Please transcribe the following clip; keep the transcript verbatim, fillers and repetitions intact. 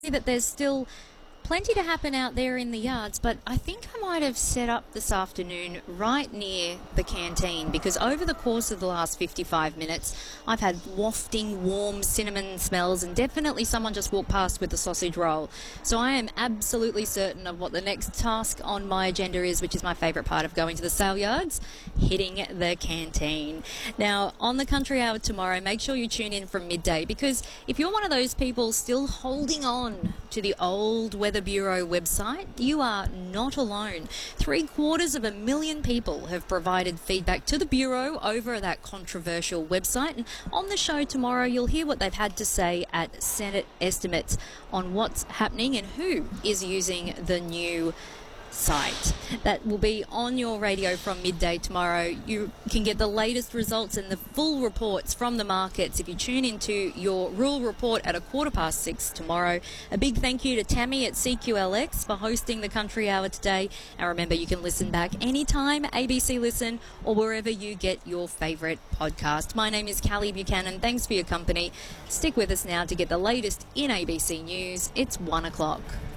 that there's still plenty to happen out there in the yards, but I think I might have set up this afternoon right near the canteen, because over the course of the last fifty-five minutes I've had wafting warm cinnamon smells, and definitely someone just walked past with a sausage roll. So I am absolutely certain of what the next task on my agenda is, which is my favourite part of going to the sale yards: hitting the canteen. Now, on the Country Hour tomorrow, make sure you tune in from midday, because if you're one of those people still holding on to the old Weather Bureau website, you are not alone. Three quarters of a million people have provided feedback to the Bureau over that controversial website, and on the show tomorrow you'll hear what they've had to say at Senate estimates on what's happening and who is using the new site. That will be on your radio from midday tomorrow. You can get the latest results and the full reports from the markets if you tune into your rural report at a quarter past six tomorrow. A big thank you to Tammy at C Q L X for hosting the Country Hour today. And remember, you can listen back anytime, A B C Listen, or wherever you get your favourite podcast. My name is Callie Buchanan. Thanks for your company. Stick with us now to get the latest in A B C News. It's one o'clock.